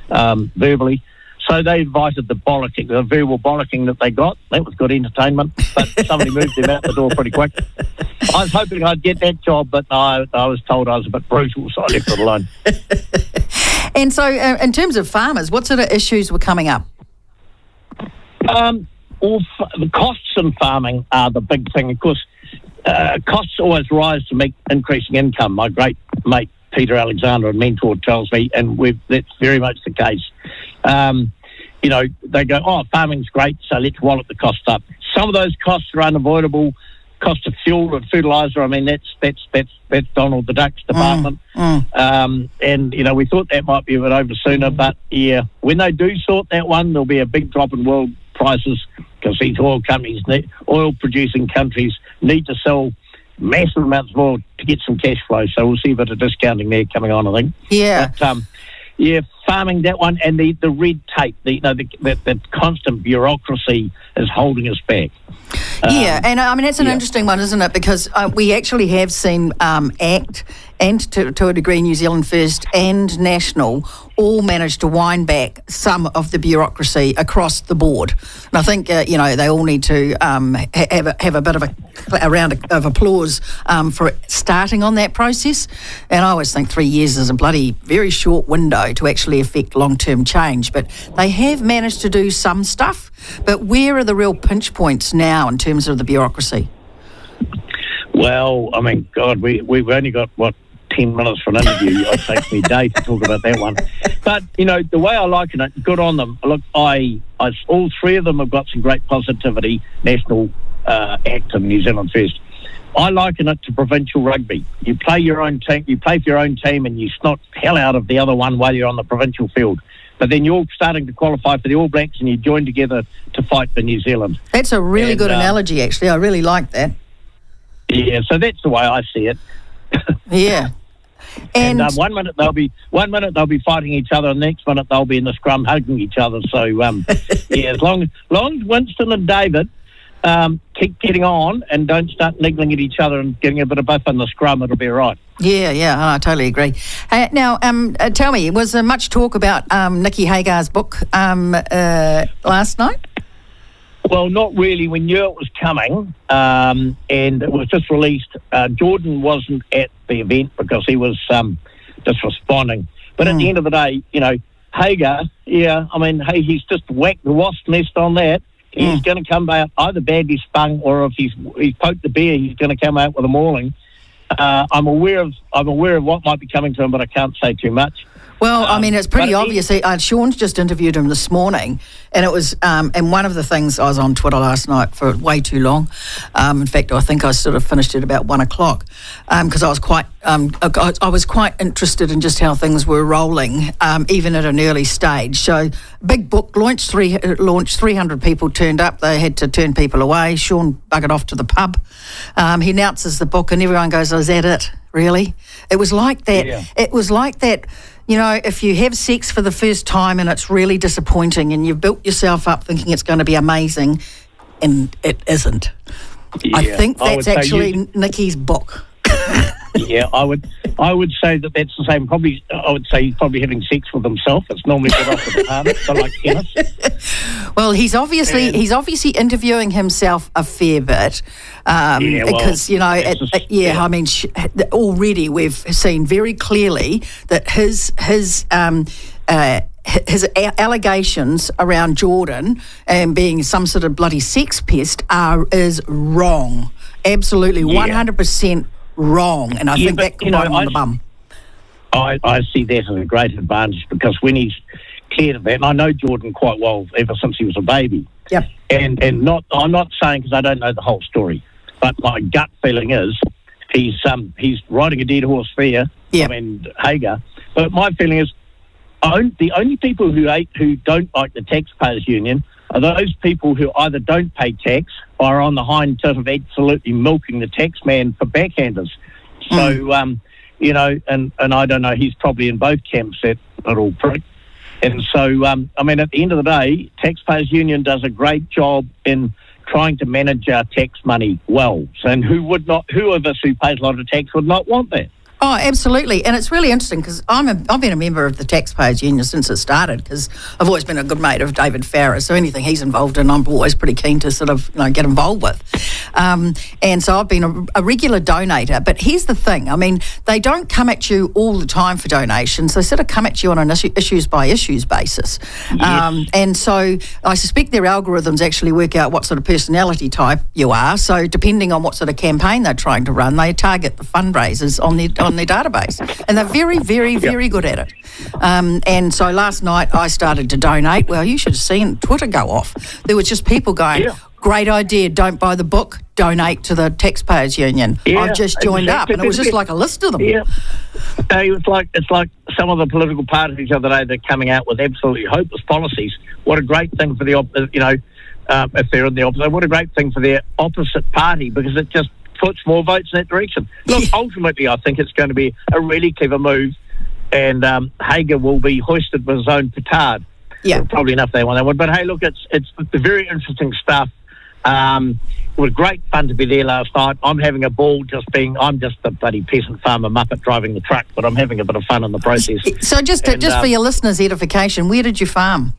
verbally. So they invited the verbal bollocking that they got. That was good entertainment, but somebody moved them out the door pretty quick. I was hoping I'd get that job, but I was told I was a bit brutal, so I left it alone. And so, in terms of farmers, what sort of issues were coming up? The costs in farming are the big thing. Of course, costs always rise to meet increasing income. My great mate Peter Alexander, a mentor, tells me, and that's very much the case. They go, oh, farming's great, so let's wallop the cost up. Some of those costs are unavoidable. Cost of fuel and fertiliser, I mean, that's Donald the Duck's department. And, we thought that might be a bit over sooner, but, yeah, when they do sort that one, there'll be a big drop in world prices because these oil-producing countries need to sell massive amounts of oil to get some cash flow. So we'll see a bit of discounting there coming on, I think. Yeah. But, farming, that one, and the red tape, the constant bureaucracy is holding us back. And I mean, that's an interesting one, isn't it? Because we actually have seen ACT and to a degree New Zealand First and National all manage to wind back some of the bureaucracy across the board. And I think, they all need to have a bit of a round of applause for starting on that process. And I always think 3 years is a bloody very short window to actually affect long-term change. But they have managed to do some stuff. But where are the real pinch points now in terms of the bureaucracy? Well, I mean, God, we've only got, 10 minutes for an interview. It takes me a day to talk about that one. But, the way I liken it, good on them. Look, all three of them have got some great positivity, National, ACT and New Zealand First. I liken it to provincial rugby. You play your own team, you play for your own team, and you snot hell out of the other one while you're on the provincial field. But then you're starting to qualify for the All Blacks and you join together to fight for New Zealand. That's a really good analogy, actually. I really like that. Yeah, so that's the way I see it. Yeah. And one minute they'll be fighting each other, and the next minute they'll be in the scrum hugging each other. So as long as Winston and David keep getting on and don't start niggling at each other and getting a bit of buff in the scrum, it'll be all right. Yeah, I totally agree. Now, tell me, was there much talk about Nicky Hagar's book last night? Well, not really. We knew it was coming, and it was just released. Jordan wasn't at the event because he was just responding. But at the end of the day, Hagar, he's just whacked the wasp nest on that. He's going to come out either badly spun, or if he's poked the bear, he's going to come out with a mauling. I'm aware of what might be coming to him, but I can't say too much. Well, it's pretty obvious. Sean's just interviewed him this morning, and it was. And one of the things, I was on Twitter last night for way too long. In fact, I think I sort of finished at about 1 o'clock because I was quite interested in just how things were rolling, even at an early stage. So, big book launched. 300 people turned up. They had to turn people away. Sean buggered off to the pub. He announces the book, and everyone goes, "Oh, is that it? Really?" It was like that. Yeah. It was like that. If you have sex for the first time and it's really disappointing and you've built yourself up thinking it's going to be amazing and it isn't. Yeah, I think that's actually Nicky's book. Yeah, I would say that's the same. Probably, I would say he's probably having sex with himself. It's normally put off at the party, so like tennis. Well, he's obviously interviewing himself a fair bit because already we've seen very clearly that his allegations around Jordan and being some sort of bloody sex pest is wrong. Absolutely, 100%. Wrong, and I think that could bite him on the bum. I see that as a great advantage because when he's cleared of that, and I know Jordan quite well ever since he was a baby. Yep. And I'm not saying because I don't know the whole story, but my gut feeling is he's riding a dead horse there. Yep. Hagar. But my feeling is the only people who don't like the taxpayers union are those people who either don't pay tax or are on the hind tit of absolutely milking the tax man for backhanders. So, and I don't know, he's probably in both camps, that little prick. And so, at the end of the day, Taxpayers Union does a great job in trying to manage our tax money well. And who of us who pays a lot of tax would not want that? Oh, absolutely. And it's really interesting because I've been a member of the Taxpayers Union since it started, because I've always been a good mate of David Farrer. So anything he's involved in, I'm always pretty keen to sort of get involved with. And so I've been a regular donator. But here's the thing. I mean, they don't come at you all the time for donations. They sort of come at you on an issues by issues basis. Yes. And so I suspect their algorithms actually work out what sort of personality type you are. So depending on what sort of campaign they're trying to run, they target the fundraisers on their database, and they're very, very, very good at it. And so last night I started to donate. Well, you should have seen Twitter go off. There was just people going, great idea, don't buy the book, donate to the Taxpayers Union. I've just joined up, and it was just like a list of them. Yeah. It's like some of the political parties the other day, they're coming out with absolutely hopeless policies. What a great thing for the if they're in the opposite, what a great thing for their opposite party, because it just puts more votes in that direction. Look, ultimately, I think it's going to be a really clever move, and Hager will be hoisted with his own petard. Yeah, probably enough they want that one. But hey, look, it's very interesting stuff. It was great fun to be there last night. I'm having a ball I'm just a bloody peasant farmer muppet driving the truck, but I'm having a bit of fun in the process. So just for your listeners' edification, where did you farm?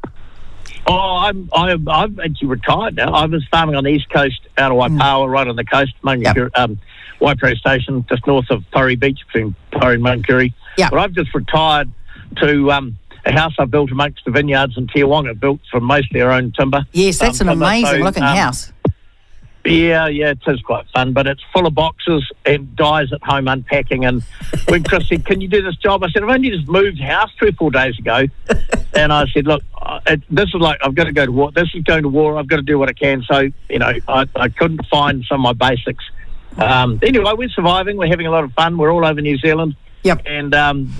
Oh, I've actually retired now. I was farming on the east coast out of Waipawa, right on the coast, Waipiro Station, just north of Pori Beach, between Pori and Mankuri. Yeah. But I've just retired to a house I built amongst the vineyards in Tiawonga, built from mostly our own timber. Yes, that's an amazing looking house. Yeah, it is quite fun, but it's full of boxes and guys at home unpacking. And when Chris said, "Can you do this job?" I said, "I've only just moved house 3 or 4 days ago." And I said, "Look, this is like, I've got to go to war. This is going to war. I've got to do what I can." So, I couldn't find some of my basics. Anyway, we're surviving. We're having a lot of fun. We're all over New Zealand. Yep. And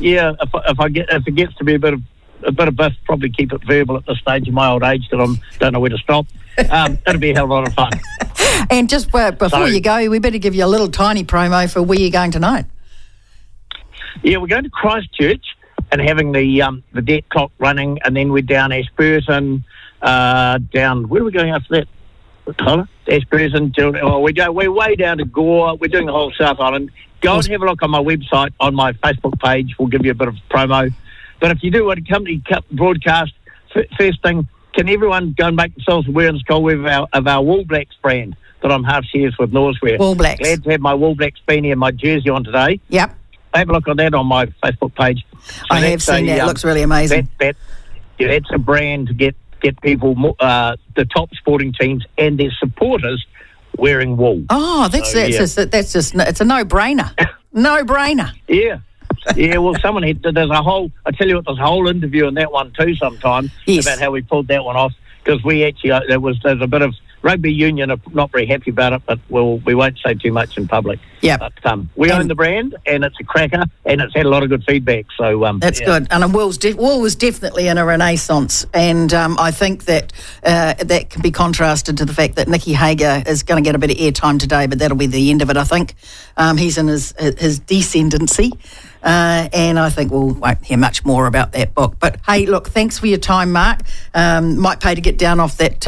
if it gets to be a bit of biff, probably keep it verbal at this stage of my old age that I don't know where to stop. It'll be a hell of a lot of fun. And just before you go, we better give you a little tiny promo for where you're going tonight. Yeah, we're going to Christchurch and having the debt clock running, and then we're down Ashburton, down, where are we going after that, Tyler? Ashburton, we're way down to Gore. We're doing the whole South Island. Go and have a look on my website, on my Facebook page. We'll give you a bit of promo. But if you do want to come to broadcast, first thing, can everyone go and make themselves aware in the school of our Wool Blacks brand that I'm half shares with Northwear. Wool Blacks. Glad to have my Wool Blacks beanie and my jersey on today. Yep. Have a look on that on my Facebook page. So I have seen that. It looks really amazing. That's a brand to get people, the top sporting teams and their supporters wearing wool. Oh, it's a no-brainer. No-brainer. Yeah. Yeah, well, there's a whole interview on that one too sometime about how we pulled that one off, because we actually, there's a bit of rugby union are not very happy about it, but we won't say too much in public. Yeah. But we own the brand, and it's a cracker, and it's had a lot of good feedback. So that's good. And wool was definitely in a renaissance, and I think that that can be contrasted to the fact that Nicky Hager is going to get a bit of airtime today, but that'll be the end of it. I think he's in his descendancy. And I think we won't hear much more about that book. But hey, look, thanks for your time, Mark. Might pay to get down off that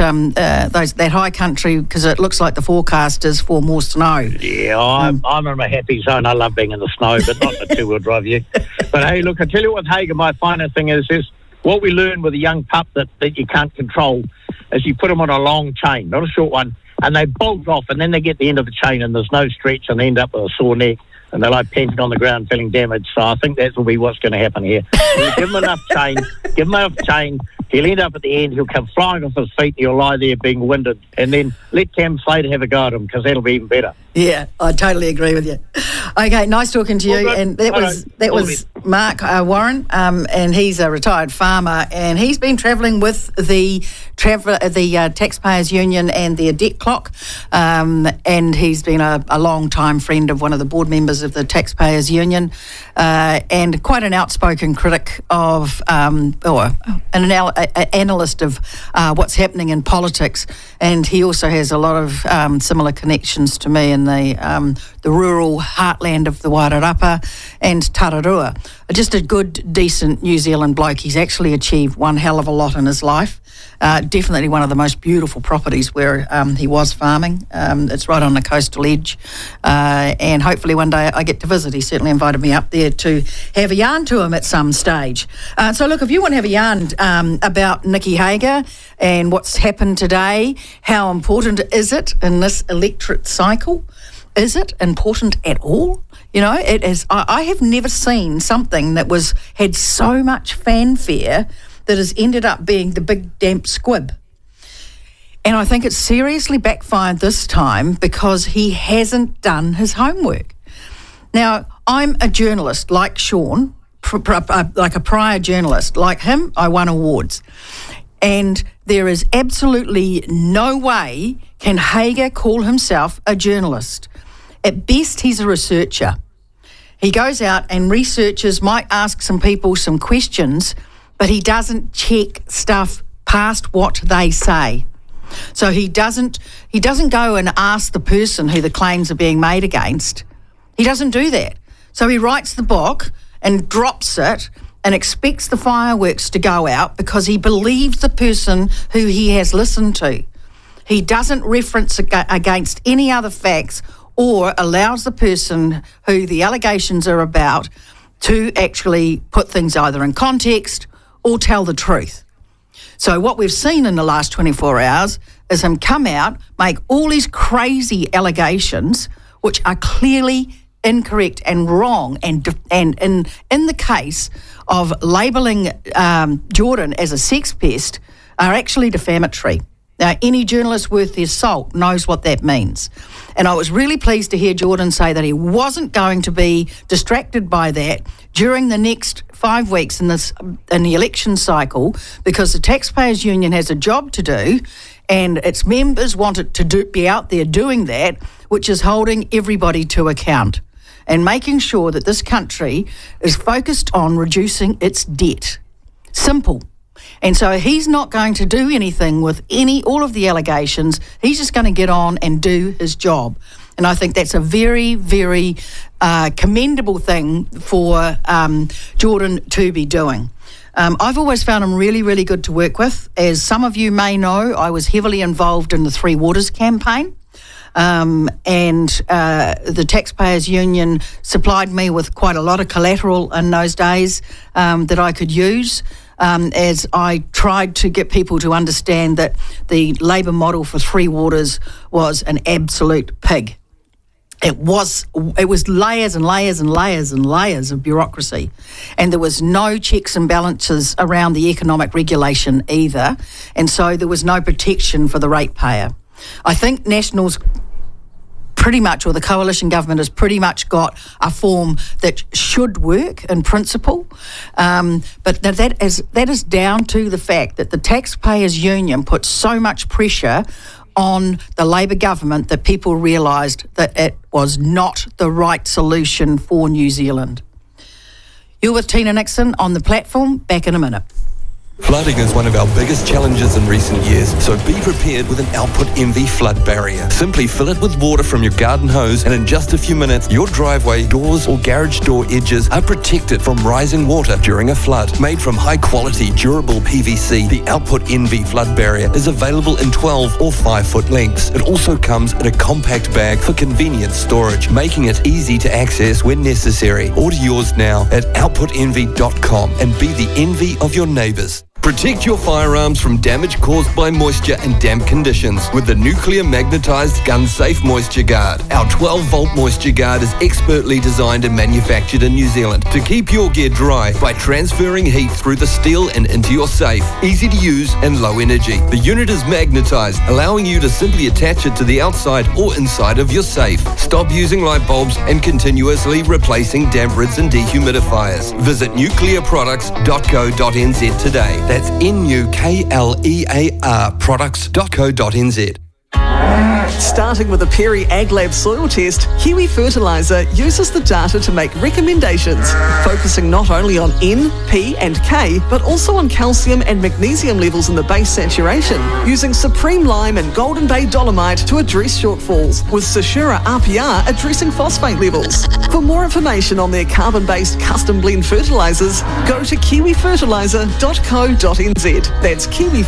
high country, because it looks like the forecast is for more snow. Yeah, I'm in a happy zone. I love being in the snow, but not the two-wheel drive yet. But hey, look, I tell you what, Hager, my final thing is what we learn with a young pup that you can't control is you put them on a long chain, not a short one, and they bolt off, and then they get the end of the chain, and there's no stretch, and they end up with a sore neck. And they're like panting on the ground, feeling damaged. So I think that will be what's going to happen here. Give him enough chain. He'll end up at the end. He'll come flying off his feet. He'll lie there being winded. And then let Cam Slater have a go at him, because that'll be even better. Yeah, I totally agree with you. Okay, nice talking to you. And that was Mark Warren, and he's a retired farmer, and he's been travelling with the Taxpayers Union and their debt clock, and he's been a long-time friend of one of the board members of the Taxpayers Union, and quite an outspoken critic of, an analyst of what's happening in politics, and he also has a lot of similar connections to me in the rural heartland of the Wairarapa and Tararua. just a good, decent New Zealand bloke. He's actually achieved one hell of a lot in his life. Definitely one of the most beautiful properties where he was farming. It's right on the coastal edge, and hopefully one day I get to visit. He certainly invited me up there to have a yarn to him at some stage. So look, if you want to have a yarn about Nicky Hager and what's happened today, how important is it in this electorate cycle? Is it important at all? You know, it is. I have never seen something that had so much fanfare that has ended up being the big damp squib. And I think it's seriously backfired this time because he hasn't done his homework. Now, I'm a journalist like Sean, like a prior journalist. Like him, I won awards. And there is absolutely no way can Hager call himself a journalist. At best, he's a researcher. He goes out and researches, might ask some people some questions, but he doesn't check stuff past what they say. So he doesn't go and ask the person who the claims are being made against. He doesn't do that. So he writes the book and drops it and expects the fireworks to go out because he believes the person who he has listened to. He doesn't reference against any other facts or allows the person who the allegations are about to actually put things either in context or tell the truth. So what we've seen in the last 24 hours is him come out, make all these crazy allegations, which are clearly incorrect and wrong, and in the case of labelling Jordan as a sex pest, are actually defamatory. Now, any journalist worth their salt knows what that means. And I was really pleased to hear Jordan say that he wasn't going to be distracted by that during the next 5 weeks in the election cycle, because the Taxpayers Union has a job to do and its members want it to be out there doing that, which is holding everybody to account and making sure that this country is focused on reducing its debt. Simple. And so he's not going to do anything with all of the allegations. He's just going to get on and do his job. And I think that's a very, very commendable thing for Jordan to be doing. I've always found him really, really good to work with. As some of you may know, I was heavily involved in the Three Waters campaign. And the Taxpayers Union supplied me with quite a lot of collateral in those days that I could use. As I tried to get people to understand that the Labour model for Three Waters was an absolute pig. It was layers and layers and layers and layers of bureaucracy, and there was no checks and balances around the economic regulation either, and so there was no protection for the ratepayer. I think National's pretty much, or the coalition government has pretty much got a form that should work in principle, but that is down to the fact that the Taxpayers Union put so much pressure on the Labour government that people realised that it was not the right solution for New Zealand. You're with Tina Nixon on the platform. Back in a minute. Flooding is one of our biggest challenges in recent years, so be prepared with an Output Envy flood barrier. Simply fill it with water from your garden hose, and in just a few minutes, your driveway, doors or garage door edges are protected from rising water during a flood. Made from high-quality, durable PVC, the Output Envy flood barrier is available in 12 or 5-foot lengths. It also comes in a compact bag for convenient storage, making it easy to access when necessary. Order yours now at outputenvy.com and be the envy of your neighbours. Protect your firearms from damage caused by moisture and damp conditions with the nuclear magnetized gun safe moisture guard. Our 12-volt moisture guard is expertly designed and manufactured in New Zealand to keep your gear dry by transferring heat through the steel and into your safe. Easy to use and low energy. The unit is magnetized, allowing you to simply attach it to the outside or inside of your safe. Stop using light bulbs and continuously replacing damp rids and dehumidifiers. Visit nuclearproducts.co.nz today. That's NUKLEAR products.co.nz. Starting with a Perry AgLab soil test, Kiwi Fertiliser uses the data to make recommendations, focusing not only on N, P and K, but also on calcium and magnesium levels in the base saturation, using Supreme Lime and Golden Bay Dolomite to address shortfalls, with Sashura RPR addressing phosphate levels. For more information on their carbon-based custom blend fertilisers, go to kiwifertiliser.co.nz. That's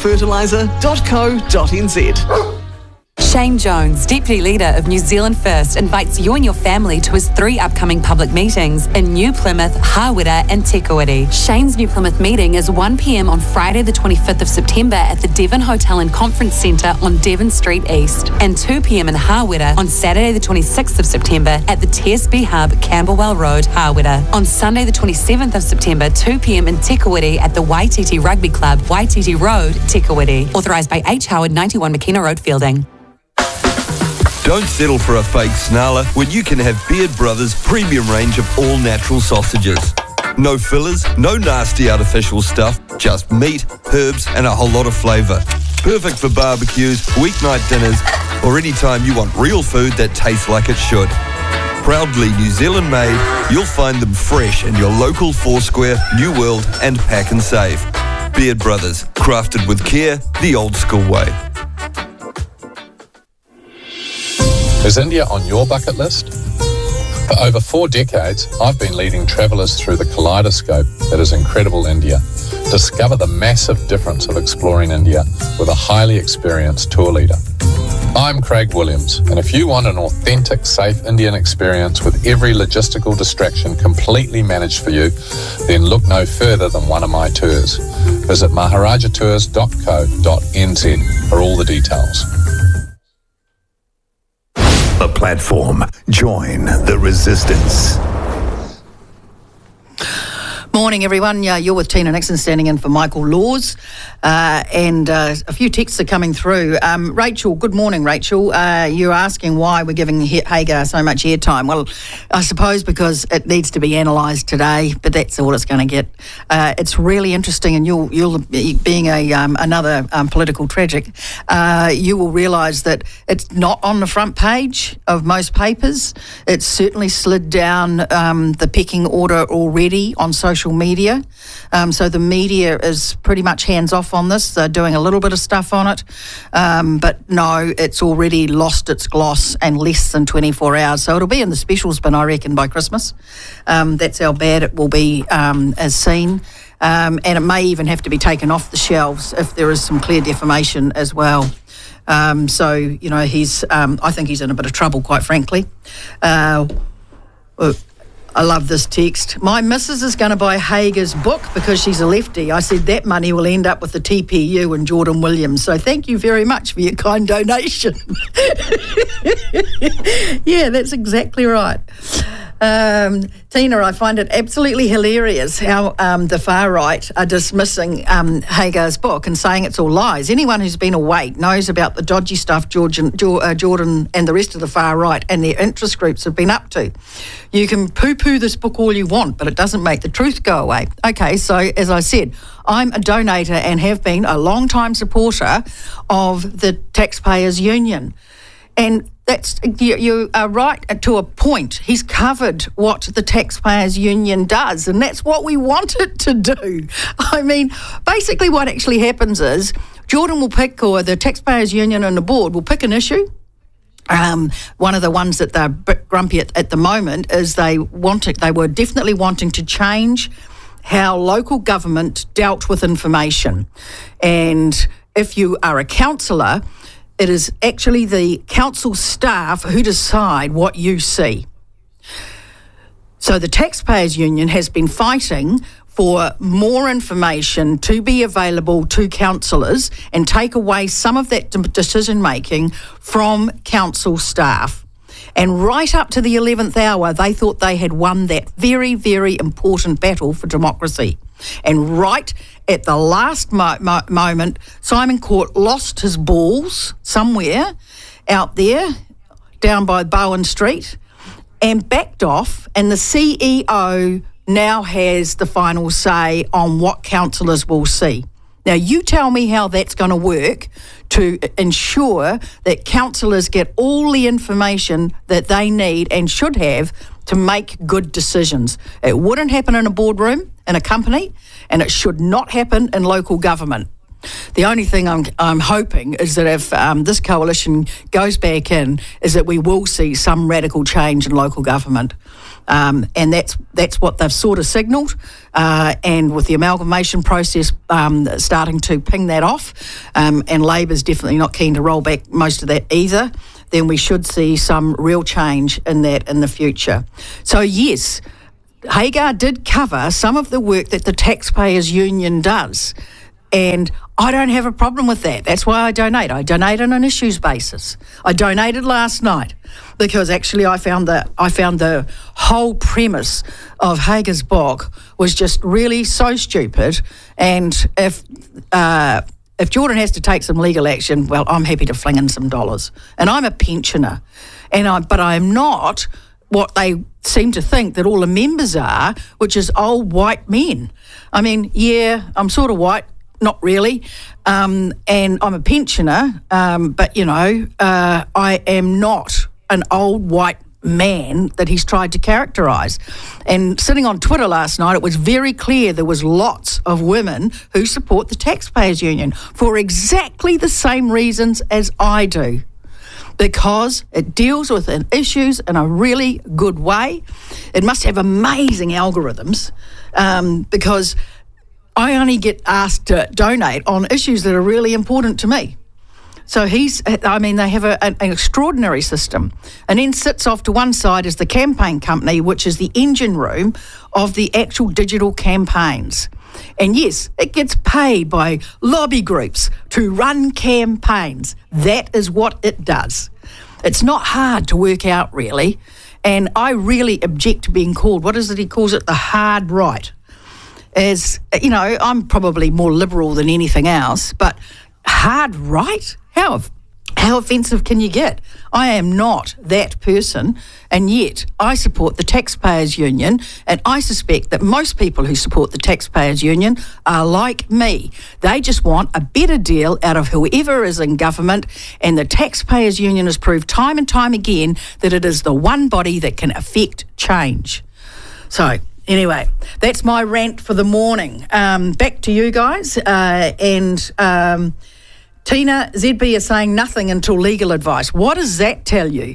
kiwifertiliser.co.nz. Shane Jones, Deputy Leader of New Zealand First, invites you and your family to his 3 upcoming public meetings in New Plymouth, Hawera and Te Kuiti. Shane's New Plymouth meeting is 1 p.m. on Friday the 25th of September at the Devon Hotel and Conference Centre on Devon Street East, and 2 p.m. in Hawera on Saturday the 26th of September at the TSB Hub, Camberwell Road, Hawera. On Sunday the 27th of September, 2 p.m. in Te Kuiti at the Waititi Rugby Club, Waititi Road, Te Kuiti. Authorised by H. Howard, 91 McKenna Road, Fielding. Don't settle for a fake snarler when you can have Beard Brothers' premium range of all natural sausages. No fillers, no nasty artificial stuff, just meat, herbs and a whole lot of flavour. Perfect for barbecues, weeknight dinners or any time you want real food that tastes like it should. Proudly New Zealand made, you'll find them fresh in your local Foursquare, New World and Pack and Save. Beard Brothers, crafted with care, the old school way. Is India on your bucket list? For over 4 decades, I've been leading travellers through the kaleidoscope that is incredible India. Discover the massive difference of exploring India with a highly experienced tour leader. I'm Craig Williams, and if you want an authentic, safe Indian experience with every logistical distraction completely managed for you, then look no further than one of my tours. Visit maharajatours.co.nz for all the details. The platform. Join the resistance. Morning, everyone. You're with Tina Nixon, standing in for Michael Laws. And a few texts are coming through. Rachel, good morning, Rachel. You're asking why we're giving Hagar so much airtime. Well, I suppose because it needs to be analysed today, but that's all it's going to get. It's really interesting, and you'll being another political tragic, you will realise that it's not on the front page of most papers. It's certainly slid down the pecking order already on social media. So the media is pretty much hands-off on this. They're doing a little bit of stuff on it. But no, it's already lost its gloss in less than 24 hours. So it'll be in the specials bin, I reckon, by Christmas. That's how bad it will be as seen. And it may even have to be taken off the shelves if there is some clear defamation as well. So, you know, I think he's in a bit of trouble, quite frankly. I love this text. My missus is going to buy Hager's book because she's a lefty. I said that money will end up with the TPU and Jordan Williams. So thank you very much for your kind donation. Yeah, that's exactly right. Tina, I find it absolutely hilarious how the far right are dismissing Hagar's book and saying it's all lies. Anyone who's been awake knows about the dodgy stuff Jordan and the rest of the far right and their interest groups have been up to. You can poo-poo this book all you want, but it doesn't make the truth go away. Okay, so as I said, I'm a donator and have been a long-time supporter of the Taxpayers Union. And that's, you are right to a point. He's covered what the Taxpayers Union does, and that's what we want it to do. I mean, basically what actually happens is Jordan will pick, or the Taxpayers Union and the board will pick an issue. One of the ones that they're a bit grumpy at the moment is they were definitely wanting to change how local government dealt with information. And if you are a councillor, it is actually the council staff who decide what you see. So the Taxpayers Union has been fighting for more information to be available to councillors and take away some of that decision-making from council staff. And right up to the 11th hour, they thought they had won that very, very important battle for democracy. And right at the last moment, Simon Court lost his balls somewhere out there down by Bowen Street and backed off, and the CEO now has the final say on what councillors will see. Now, you tell me how that's going to work to ensure that councillors get all the information that they need and should have to make good decisions. It wouldn't happen in a boardroom, in a company, and it should not happen in local government. The only thing I'm hoping is that if this coalition goes back in, is that we will see some radical change in local government. And that's what they've sort of signalled. And with the amalgamation process starting to ping that off, and Labor's definitely not keen to roll back most of that either, then we should see some real change in that in the future. So yes, Hagar did cover some of the work that the Taxpayers Union does. And I don't have a problem with that. That's why I donate. I donate on an issues basis. I donated last night because actually I found the whole premise of Hagar's book was just really so stupid. And if Jordan has to take some legal action, well, I'm happy to fling in some dollars. And I'm a pensioner, but I am not what they seem to think that all the members are, which is old white men. I mean, yeah, I'm sort of white. Not really, and I'm a pensioner, but, I am not an old white man that he's tried to characterise. And sitting on Twitter last night, it was very clear there was lots of women who support the Taxpayers Union for exactly the same reasons as I do, because it deals with issues in a really good way. It must have amazing algorithms, because I only get asked to donate on issues that are really important to me. So they have an extraordinary system. And then sits off to one side is the campaign company, which is the engine room of the actual digital campaigns. And yes, it gets paid by lobby groups to run campaigns. That is what it does. It's not hard to work out, really. And I really object to being called, what is it he calls it, the hard right. As, I'm probably more liberal than anything else, but hard right? How offensive can you get? I am not that person, and yet I support the Taxpayers Union, and I suspect that most people who support the Taxpayers Union are like me. They just want a better deal out of whoever is in government, and the Taxpayers Union has proved time and time again that it is the one body that can affect change. So, anyway, that's my rant for the morning. Back to you guys. Tina, ZB is saying nothing until legal advice. What does that tell you?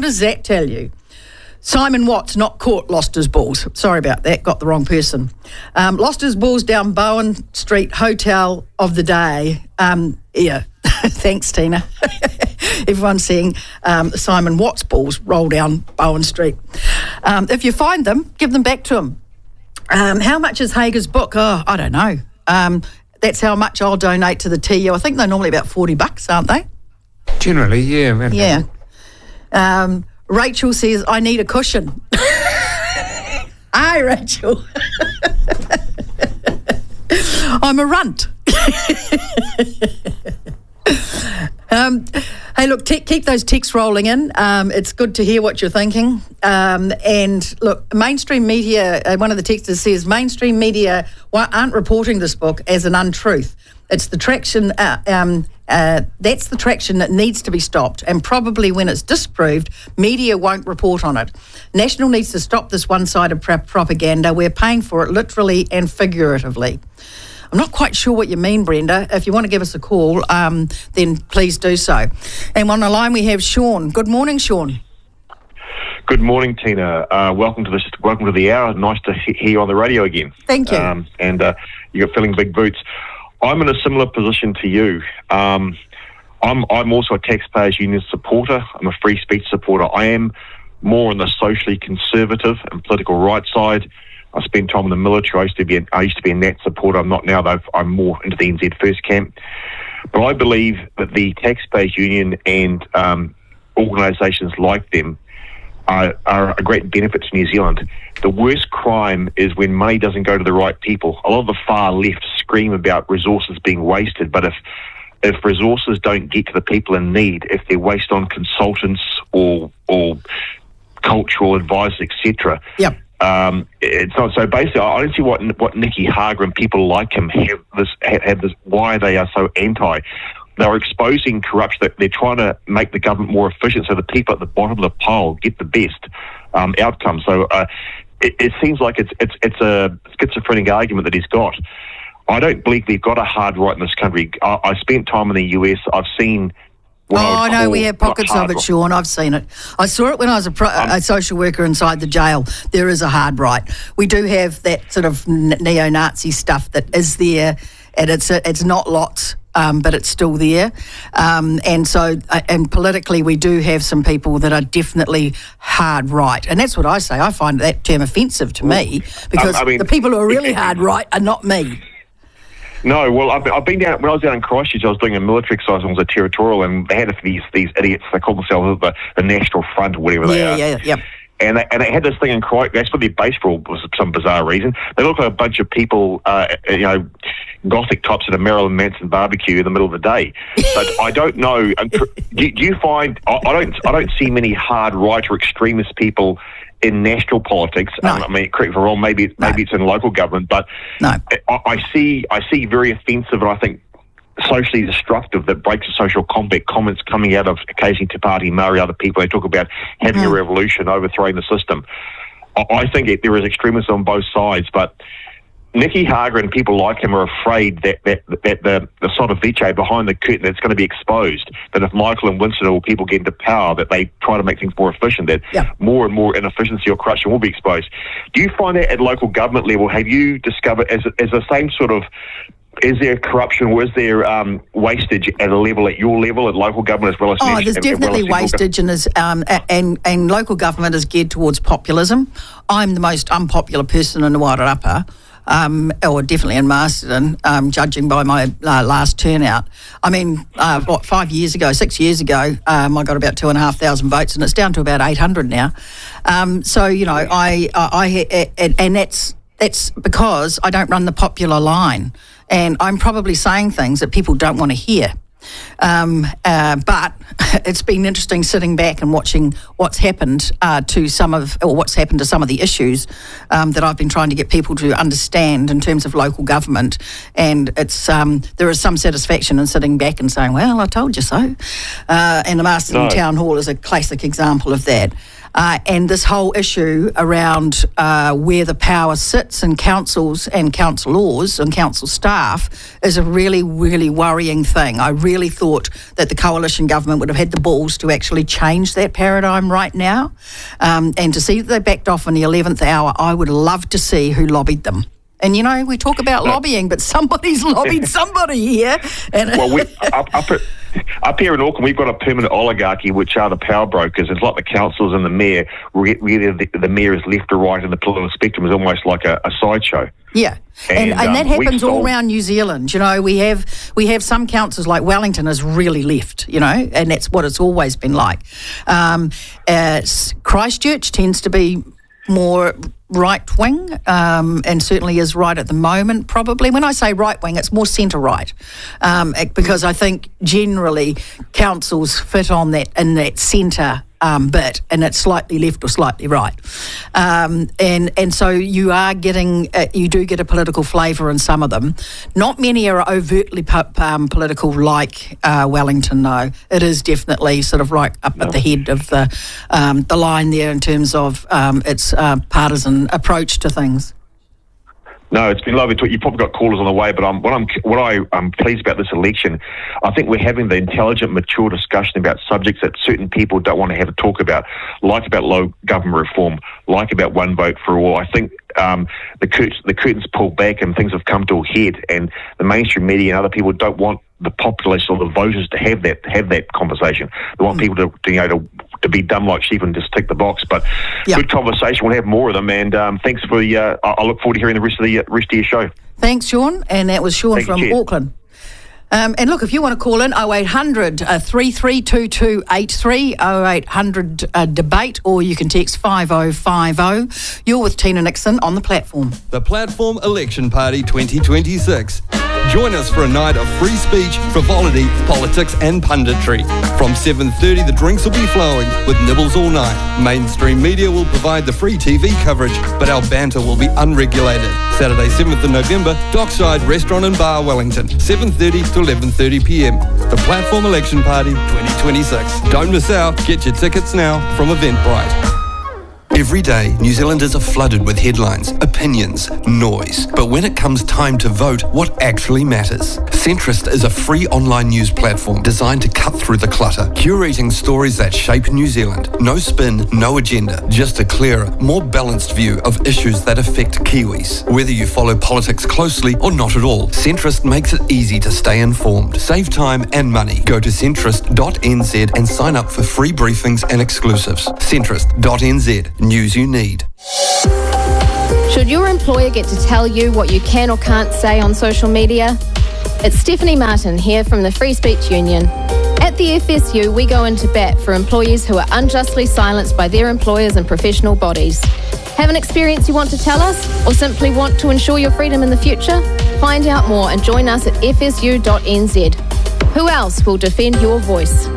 Simon Watts, not caught, lost his balls. Sorry about that, got the wrong person. Lost his balls down Bowen Street, hotel of the day. Yeah, thanks, Tina. Everyone's seeing Simon Watts' balls roll down Bowen Street. If you find them, give them back to him. How much is Hagar's book? Oh, I don't know. That's how much I'll donate to the TU. I think they're normally about $40, aren't they? Generally, yeah. Yeah. Rachel says, I need a cushion. Hi, Rachel. I'm a runt. Hey, look, keep those texts rolling in. It's good to hear what you're thinking. And look, mainstream media, one of the texters says, mainstream media aren't reporting this book as an untruth. It's the traction, that's the traction that needs to be stopped. And probably when it's disproved, media won't report on it. National needs to stop this one-sided propaganda. We're paying for it literally and figuratively. I'm not quite sure what you mean, Brenda. If you want to give us a call, then please do so. And on the line we have Sean. Good morning, Sean. Good morning, Tina. Welcome to the hour. Nice to hear you on the radio again. Thank you. And you're filling big boots. I'm in a similar position to you. I'm also a Taxpayers Union supporter. I'm a free speech supporter. I am more on the socially conservative and political right side. I spent time in the military. I used to be a Nat supporter. I'm not now, though. I'm more into the NZ First camp. But I believe that the Taxpayers Union and organisations like them are a great benefit to New Zealand. The worst crime is when money doesn't go to the right people. A lot of the far left scream about resources being wasted, but if resources don't get to the people in need, if they're wasted on consultants or cultural advisors, etc., yep, It's not so. Basically, I don't see what Nicky Hager and people like him have this. Why they are so anti. They're exposing corruption. They're trying to make the government more efficient, so the people at the bottom of the pile get the best outcome. So it seems like it's a schizophrenic argument that he's got. I don't believe we've got a hard right in this country. I spent time in the US. I've seen. Oh, no, we have pockets of it, Sean. I've seen it. I saw it when I was a social worker inside the jail. There is a hard right. We do have that sort of neo-Nazi stuff that is there, and it's not lots, but it's still there. And so, and politically, we do have some people that are definitely hard right. And that's what I say. I find that term offensive to me, because the people who are really hard right are not me. No, well, I've been down, when I was down in Christchurch, I was doing a military exercise and it was a territorial, and they had these idiots, they call themselves the National Front or whatever they are. Yeah. And they had this thing in Christchurch, that's what their base for was for some bizarre reason. They looked like a bunch of people, gothic types at a Marilyn Manson barbecue in the middle of the day. But I don't know, do you find, I don't see many hard right or extremist people in national politics. No. I mean, correct me if I'm wrong, maybe it's in local government, but no. I see very offensive and I think socially destructive, that breaks the social compact comments coming out of occasionally Te Pāti Māori, other people. They talk about having a revolution, overthrowing the system. I think there is extremism on both sides, but Nicky Hager and people like him are afraid that the sort of vice behind the curtain that's going to be exposed, that if Michael and Winston or people get into power, that they try to make things more efficient, that more and more inefficiency or corruption will be exposed. Do you find that at local government level, have you discovered as the same sort of, is there corruption or is there wastage at a level, at your level, at local government as well as national? There's definitely wastage, and local government is geared towards populism. I'm the most unpopular person in the Wairarapa. Or definitely in Masterton, judging by my last turnout. I mean, 6 years ago, I got about 2,500 votes, and it's down to about 800 now. So, you know, and that's because I don't run the popular line, and I'm probably saying things that people don't want to hear. But it's been interesting sitting back and watching what's happened to some of the issues that I've been trying to get people to understand in terms of local government, and it's there is some satisfaction in sitting back and saying, "Well, I told you so." And the Masterton Town Hall is a classic example of that. And this whole issue around where the power sits in councils and councillors and council staff is a really, really worrying thing. I really thought that the coalition government would have had the balls to actually change that paradigm right now. And to see that they backed off in the 11th hour, I would love to see who lobbied them. And, you know, we talk about lobbying, but somebody's lobbied somebody here. And well, up here in Auckland, we've got a permanent oligarchy, which are the power brokers. It's like the councillors and the mayor, where the mayor is left or right in the political spectrum is almost like a sideshow. Yeah, and that happens all around New Zealand. You know, we have some councils like Wellington is really left, you know, and that's what it's always been like. Christchurch tends to be more right-wing, and certainly is right at the moment, probably. When I say right-wing, it's more centre-right, because I think generally councils fit on that in that centre bit, and it's slightly left or slightly right. And so you are getting, you do get a political flavour in some of them. Not many are overtly political like Wellington, though. It is definitely sort of right up at the head of the line there in terms of its partisan approach to things. No, it's been lovely to talk. You've probably got callers on the way, but what I'm pleased about this election, I think we're having the intelligent, mature discussion about subjects that certain people don't want to have a talk about, like about low government reform, like about one vote for all. I think the curtains pulled back and things have come to a head, and the mainstream media and other people don't want the populace or the voters to have that conversation. They want people to be dumb like sheep and just tick the box. But good conversation. We'll have more of them. And thanks for I look forward to hearing the rest of your show. Thanks, Sean. And that was Sean from Auckland. And look, if you want to call in, 0800 332283, 0800 debate, or you can text 5050. You're with Tina Nixon on The Platform. The Platform Election Party 2026. Join us for a night of free speech, frivolity, politics and punditry. From 7:30, the drinks will be flowing with nibbles all night. Mainstream media will provide the free TV coverage, but our banter will be unregulated. Saturday, 7th of November, Dockside Restaurant and Bar, Wellington, 7:30 to 11:30 p.m. The Platform Election Party 2026. Don't miss out. Get your tickets now from Eventbrite. Every day, New Zealanders are flooded with headlines, opinions, noise. But when it comes time to vote, what actually matters? Centrist is a free online news platform designed to cut through the clutter, curating stories that shape New Zealand. No spin, no agenda, just a clearer, more balanced view of issues that affect Kiwis. Whether you follow politics closely or not at all, Centrist makes it easy to stay informed. Save time and money. Go to centrist.nz and sign up for free briefings and exclusives. Centrist.nz. News you need. Should your employer get to tell you what you can or can't say on social media? It's Stephanie Martin here from the Free Speech Union. At the FSU, we go into bat for employees who are unjustly silenced by their employers and professional bodies. Have an experience you want to tell us, or simply want to ensure your freedom in the future? Find out more and join us at fsu.nz. Who else will defend your voice?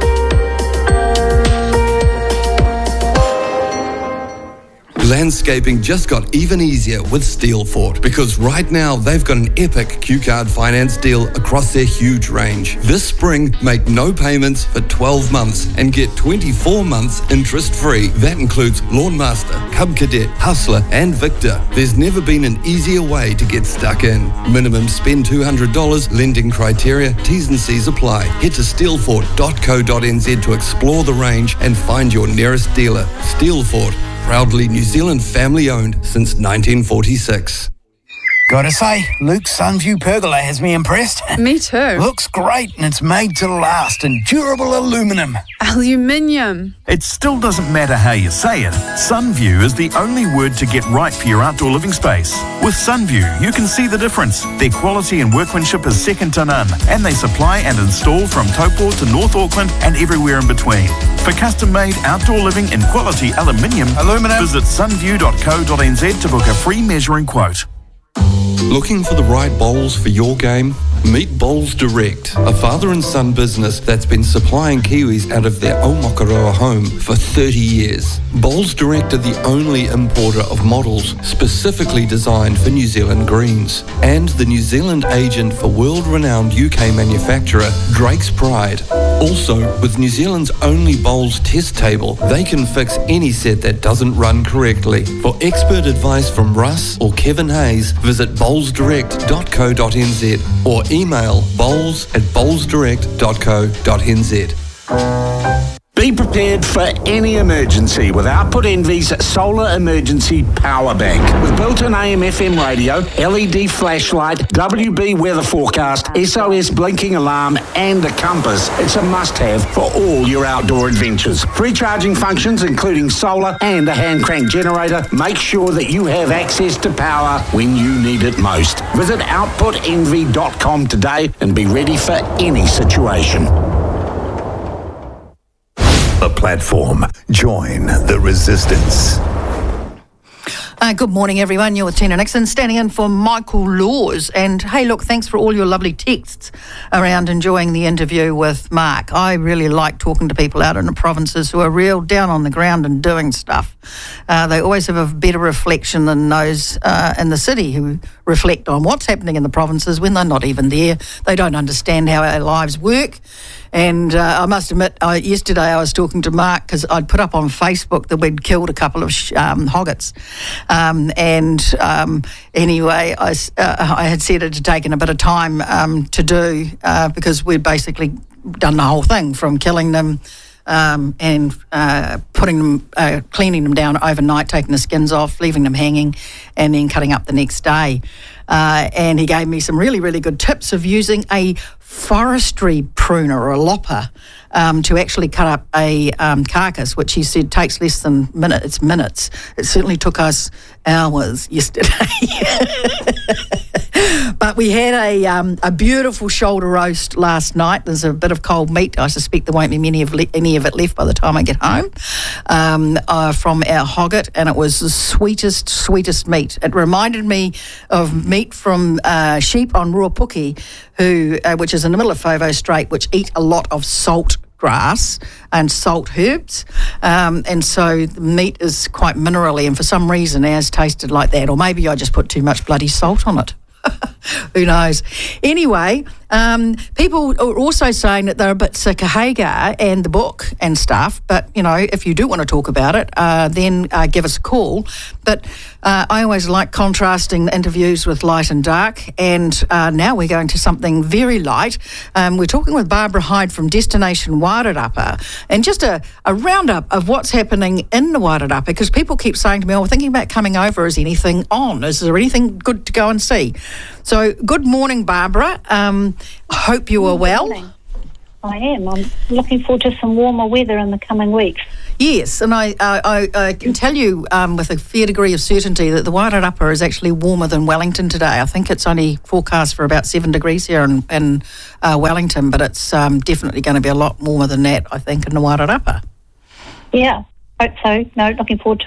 Landscaping just got even easier with Steelfort, because right now they've got an epic Q-Card finance deal across their huge range. This spring, make no payments for 12 months and get 24 months interest-free. That includes Lawnmaster, Cub Cadet, Hustler and Victor. There's never been an easier way to get stuck in. Minimum spend $200, lending criteria, T's and C's apply. Head to steelfort.co.nz to explore the range and find your nearest dealer. Steelfort, proudly New Zealand family-owned since 1946. Gotta say, Luke's Sunview pergola has me impressed. Me too. Looks great and it's made to last in durable aluminum. Aluminium. It still doesn't matter how you say it. Sunview is the only word to get right for your outdoor living space. With Sunview, you can see the difference. Their quality and workmanship is second to none, and they supply and install from Taupo to North Auckland and everywhere in between. For custom-made outdoor living in quality aluminum, visit sunview.co.nz to book a free measuring quote. Looking for the right bowls for your game? Meet Bowls Direct, a father and son business that's been supplying Kiwis out of their Aomakaroa home for 30 years. Bowls Direct are the only importer of models specifically designed for New Zealand greens, and the New Zealand agent for world-renowned UK manufacturer Drake's Pride. Also, with New Zealand's only bowls test table, they can fix any set that doesn't run correctly. For expert advice from Russ or Kevin Hayes, visit bowlsdirect.co.nz or email bowls@bowlsdirect.co.nz. Be prepared for any emergency with Output Envy's Solar Emergency Power Bank. With built-in AM/FM radio, LED flashlight, WB weather forecast, SOS blinking alarm and a compass, it's a must-have for all your outdoor adventures. Free charging functions including solar and a hand-crank generator. Make sure that you have access to power when you need it most. Visit outputenvy.com today and be ready for any situation. The Platform. Join the resistance. Good morning, everyone. You're with Tina Nixon, standing in for Michael Laws. And hey, look, thanks for all your lovely texts around enjoying the interview with Mark. I really like talking to people out in the provinces who are real down on the ground and doing stuff. They always have a better reflection than those in the city who reflect on what's happening in the provinces when they're not even there. They don't understand how our lives work. And I must admit, yesterday I was talking to Mark because I'd put up on Facebook that we'd killed a couple of hoggets. Anyway, I had said it had taken a bit of time to do because we'd basically done the whole thing from killing them and putting them, cleaning them down overnight, taking the skins off, leaving them hanging, and then cutting up the next day. And he gave me some really, really good tips of using a forestry pruner or a lopper to actually cut up a carcass, which he said takes less than minutes. It certainly took us hours yesterday. But we had a beautiful shoulder roast last night. There's a bit of cold meat. I suspect there won't be any of it left by the time I get home from our hogget, and it was the sweetest meat. It reminded me of meat from sheep on Ruapuki, which is in the middle of Fovo Strait, which eat a lot of salt grass and salt herbs, and so the meat is quite minerally, and for some reason ours tasted like that, or maybe I just put too much bloody salt on it. Who knows? Anyway, people are also saying that they're a bit sick of Hagar and the book and stuff, but, you know, if you do want to talk about it, then give us a call. But I always like contrasting interviews with light and dark, and now we're going to something very light. We're talking with Barbara Hyde from Destination Wairarapa, and just a roundup of what's happening in the Wairarapa, because people keep saying to me, we're thinking about coming over. Is anything on? Is there anything good to go and see? So, good morning, Barbara. I hope you are well. Good morning. I am. I'm looking forward to some warmer weather in the coming weeks. Yes, and I can tell you with a fair degree of certainty that the Wairarapa is actually warmer than Wellington today. I think it's only forecast for about 7 degrees here in Wellington, but it's definitely going to be a lot warmer than that, I think, in the Wairarapa. Yeah, hope so. No, looking forward to